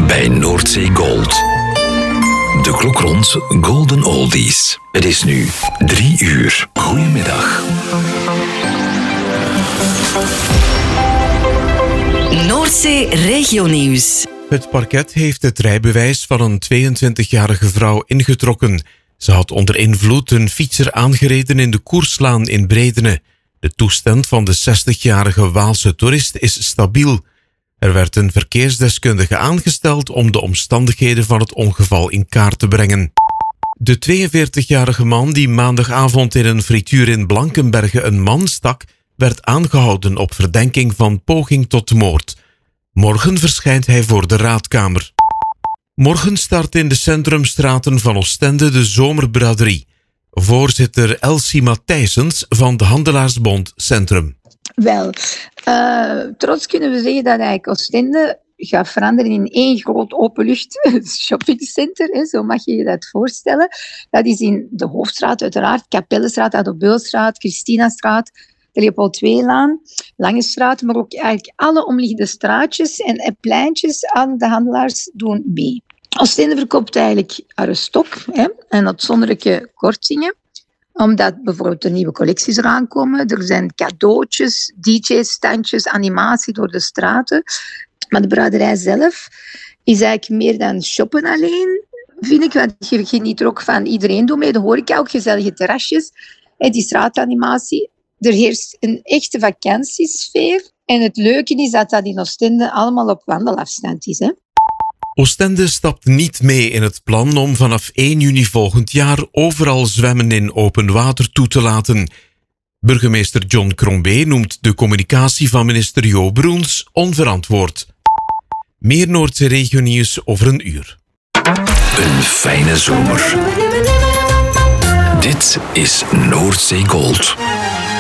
bij Noordzee Gold. De klok rond Golden Oldies. Het is nu 3 uur. Goedemiddag. Noordzee Regionieuws. Het parket heeft het rijbewijs van een 22-jarige vrouw ingetrokken. Ze had onder invloed een fietser aangereden in de Koerslaan in Bredene. De toestand van de 60-jarige Waalse toerist is stabiel. Er werd een verkeersdeskundige aangesteld om de omstandigheden van het ongeval in kaart te brengen. De 42-jarige man die maandagavond in een frituur in Blankenberge een man stak, werd aangehouden op verdenking van poging tot moord. Morgen verschijnt hij voor de raadkamer. Morgen start in de centrumstraten van Oostende de zomerbraderie. Voorzitter Elsie Matthijsens van de Handelaarsbond Centrum. Wel, trots kunnen we zeggen dat eigenlijk Oostende gaat veranderen in één groot openlucht shoppingcenter. Zo mag je je dat voorstellen. Dat is in de Hoofdstraat uiteraard, Kapellenstraat, Adobeelstraat, Christinastraat, de Leopold II-laan, Lange Straat, maar ook eigenlijk alle omliggende straatjes en pleintjes aan de handelaars doen mee. Oostende verkoopt eigenlijk haar stok en uitzonderlijke kortingen, omdat bijvoorbeeld de nieuwe collecties eraan komen. Er zijn cadeautjes, DJ-standjes, animatie door de straten. Maar de braderij zelf is eigenlijk meer dan shoppen alleen, vind ik. Want je geniet er ook van, iedereen doet mee. De horeca, ook gezellige terrasjes. Die straatanimatie. Er heerst een echte vakantiesfeer. En het leuke is dat dat in Oostende allemaal op wandelafstand is. Oostende stapt niet mee in het plan om vanaf 1 juni volgend jaar overal zwemmen in open water toe te laten. Burgemeester John Crombé noemt de communicatie van minister Jo Broens onverantwoord. Meer Noordzee Regionieuws over een uur. Een fijne zomer. Dit is Noordzee Gold.